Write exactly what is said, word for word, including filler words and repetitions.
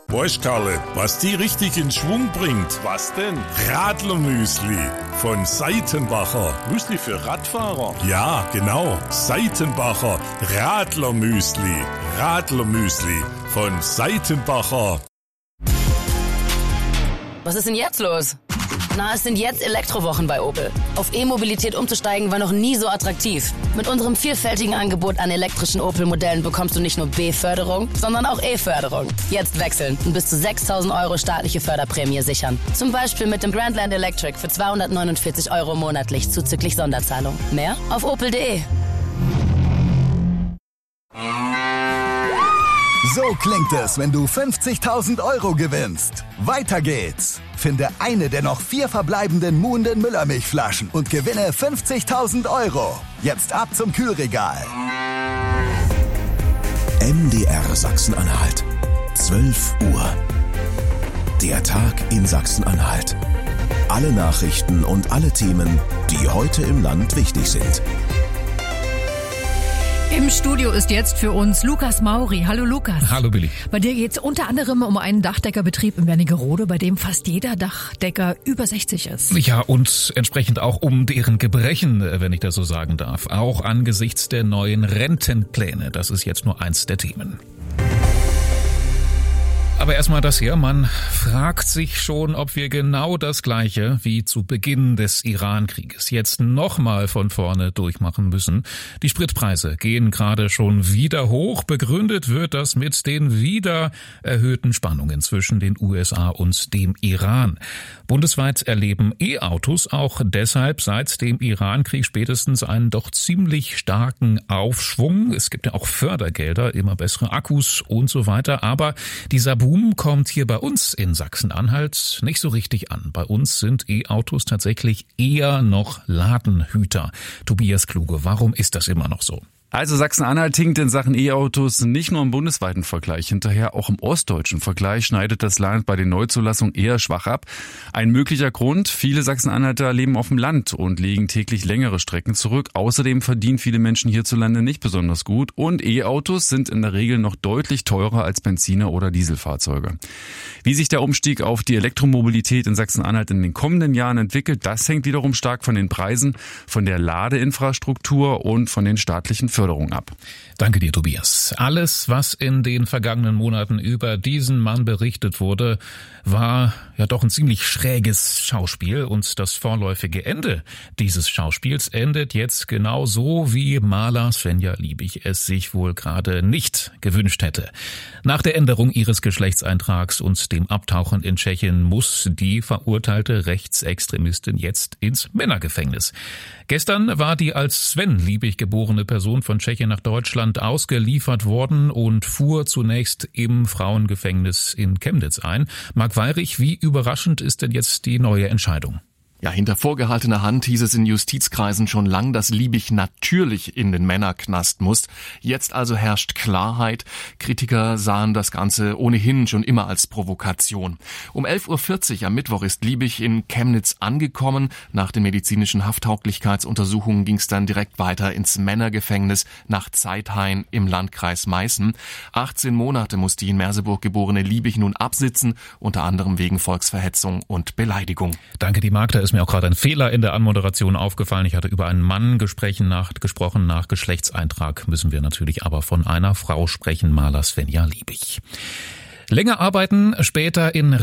Weißt, Karle, was die richtig in Schwung bringt? Was denn? Radlermüsli von Seitenbacher. Müsli für Radfahrer? Ja, genau. Seitenbacher Radlermüsli. Radlermüsli von Seitenbacher. Was ist denn jetzt los? Na, es sind jetzt Elektrowochen bei Opel. Auf E-Mobilität umzusteigen war noch nie so attraktiv. Mit unserem vielfältigen Angebot an elektrischen Opel-Modellen bekommst du nicht nur B-Förderung, sondern auch E-Förderung. Jetzt wechseln und bis zu sechstausend Euro staatliche Förderprämie sichern. Zum Beispiel mit dem Grandland Electric für zweihundertneunundvierzig Euro monatlich zuzüglich Sonderzahlung. Mehr auf opel punkt de. So klingt es, wenn du fünfzigtausend Euro gewinnst. Weiter geht's. Finde eine der noch vier verbleibenden muhenden Müllermilchflaschen und gewinne fünfzigtausend Euro. Jetzt ab zum Kühlregal. M D R Sachsen-Anhalt. zwölf Uhr. Der Tag in Sachsen-Anhalt. Alle Nachrichten und alle Themen, die heute im Land wichtig sind. Im Studio ist jetzt für uns Lukas Mauri. Hallo Lukas. Hallo Billy. Bei dir geht es unter anderem um einen Dachdeckerbetrieb in Wernigerode, bei dem fast jeder Dachdecker über sechzig ist. Ja, und entsprechend auch um deren Gebrechen, wenn ich das so sagen darf. Auch angesichts der neuen Rentenpläne. Das ist jetzt nur eins der Themen. Aber erstmal das hier, man fragt sich schon, ob wir genau das Gleiche wie zu Beginn des Iran-Krieges jetzt nochmal von vorne durchmachen müssen. Die Spritpreise gehen gerade schon wieder hoch. Begründet wird das mit den wieder erhöhten Spannungen zwischen den U S A und dem Iran. Bundesweit erleben E-Autos auch deshalb seit dem Iran-Krieg spätestens einen doch ziemlich starken Aufschwung. Es gibt ja auch Fördergelder, immer bessere Akkus und so weiter. Aber dieser Boom kommt hier bei uns in Sachsen-Anhalt nicht so richtig an. Bei uns sind E-Autos tatsächlich eher noch Ladenhüter. Tobias Kluge, warum ist das immer noch so? Also Sachsen-Anhalt hinkt in Sachen E-Autos nicht nur im bundesweiten Vergleich hinterher, auch im ostdeutschen Vergleich schneidet das Land bei den Neuzulassungen eher schwach ab. Ein möglicher Grund, viele Sachsen-Anhalter leben auf dem Land und legen täglich längere Strecken zurück. Außerdem verdienen viele Menschen hierzulande nicht besonders gut und E-Autos sind in der Regel noch deutlich teurer als Benziner- oder Dieselfahrzeuge. Wie sich der Umstieg auf die Elektromobilität in Sachsen-Anhalt in den kommenden Jahren entwickelt, das hängt wiederum stark von den Preisen, von der Ladeinfrastruktur und von den staatlichen Förderung ab. Danke dir, Tobias. Alles, was in den vergangenen Monaten über diesen Mann berichtet wurde, war ja doch ein ziemlich schräges Schauspiel und das vorläufige Ende dieses Schauspiels endet jetzt genau so, wie Maler Svenja Liebig es sich wohl gerade nicht gewünscht hätte. Nach der Änderung ihres Geschlechtseintrags und dem Abtauchen in Tschechien muss die verurteilte Rechtsextremistin jetzt ins Männergefängnis. Gestern war die als Sven Liebig geborene Person von Tschechien nach Deutschland ausgeliefert worden und fuhr zunächst im Frauengefängnis in Chemnitz ein. Marc Weyrich, wie überraschend ist denn jetzt die neue Entscheidung? Ja, hinter vorgehaltener Hand hieß es in Justizkreisen schon lang, dass Liebig natürlich in den Männerknast muss. Jetzt also herrscht Klarheit. Kritiker sahen das Ganze ohnehin schon immer als Provokation. Um elf Uhr vierzig am Mittwoch ist Liebig in Chemnitz angekommen. Nach den medizinischen Hafttauglichkeitsuntersuchungen ging es dann direkt weiter ins Männergefängnis nach Zeithain im Landkreis Meißen. achtzehn Monate muss die in Merseburg geborene Liebig nun absitzen, unter anderem wegen Volksverhetzung und Beleidigung. Danke, die Magda. Ist mir auch gerade ein Fehler in der Anmoderation aufgefallen. Ich hatte über einen Mann gesprochen nach, gesprochen nach Geschlechtseintrag. Müssen wir natürlich aber von einer Frau sprechen, Maler Svenja Liebig. Länger arbeiten, später in